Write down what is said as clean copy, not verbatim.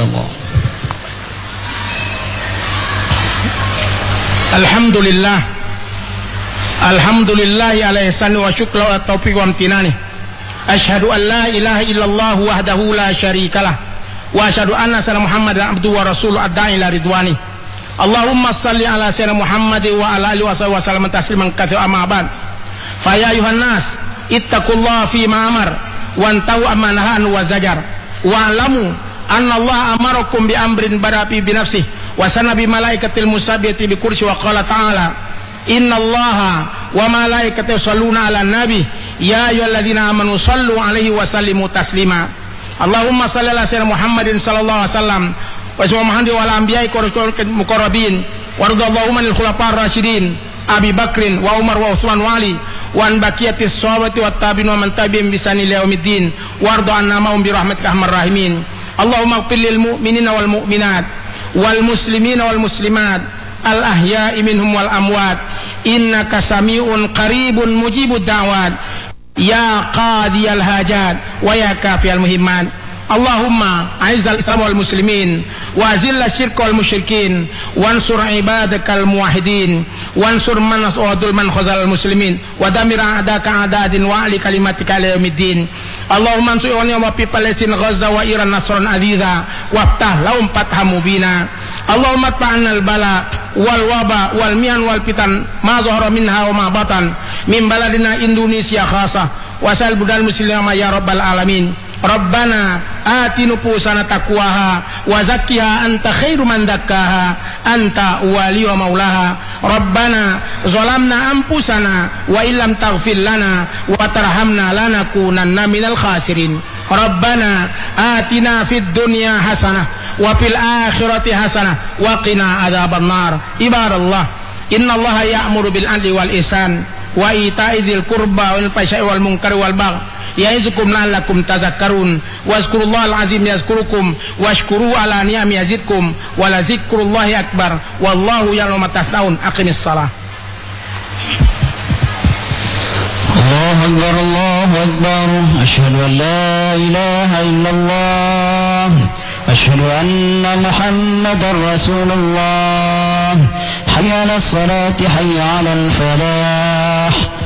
Allah. Alhamdulillah, alhamdulillahi ala ihsani wa syukra wa taufiq wa amtinani. Asyhadu an la ilaha illallah wahdahu la syarikalah wa asyhadu anna sayyidina Muhammadan abduhu wa rasuluhu ad-da'i ila ridwani. Allahumma salli ala sayyidina Muhammad wa ala alihi wa sallam tasliman katsiran amma ba'd. Fa ya ayuhan nas ittaqullaha fi ma amar wa antahu amma nahan wa zajar wa alamu anna Allah amarakum bi amrin barapi bi nafsihi wa sana bi malaikatil musabbihati bi kursi wa qala ta'ala innallaha wa malaikatahu yusholluna 'alan nabi ya ayyuhalladzina amanu shallu 'alaihi wa sallimu taslima. Allahumma shalli ala sayyidina Muhammadin sallallahu alaihi wasallam wa Muhammadin wa ala anbiya'i muqarrabin wa radallahu anil khulafa'ir rasyidin Abi Bakrin wa Umar wa Utsman wa Ali wa an baqiyatis sahabati wat tabi'in wa man tabi'ahum bi ihsan ila yaumiddin warda anna ma'hum bi rahmatika arhamar rahimin. Allahumma ighfir lil mu'minina wal mu'minat wal muslimina wal muslimat al ahya'i minhum wal amwat innaka sami'un qaribun mujibud da'wat ya qadiyal hajat wa ya kafiyal muhimmat. Allahumma a'izzal islam wal muslimin wa azilla syirka wal musyrikin wansur ibadakal muwahhidin wansur man as'adul man khazal muslimin wa damir a'daka a'dadin wa ali kalimatika ila yaumiddin. Allahumma ansur wa fi Palestina Gaza wa Iran nasran aziza waftah lahum fatham mubina. Allahumma ta'anna al bala wal waba wal mian wal fitan ma zahara minha wa ma batan min baladina Indonesia khasa wa sal budal muslimina ya rabbal alamin. Rabbana ati nufusana taqwaha wa zakkiha anta khairu man zakkaha anta wali wa maulaha. Rabbana zalamna anfusana wa illam taghfir lana wa tarhamna lanakunanna minal khasirin. Rabbana atina fid dunya hasanah wa fil akhirati hasanah wa qina adzabannar. Ibadallah, innallaha ya'muru bil adli wal ihsan wa ita'i dzil qurba wal fahsya'i wal munkari wal baghi ya'izukum la'allakum tazakkarun wazkurullahal azim yazkurukum washkuru ala ni'ami yazidkum wa la zikrullahi akbar wallahu ya'lamu ma tasnaun. Aqimis shalah. Allahu akbar, Allahu akbar. Asyhadu an la ilaha illallah asyhadu anna Muhammadar Rasulullah. Hayya 'alas salati hayya 'alal falah.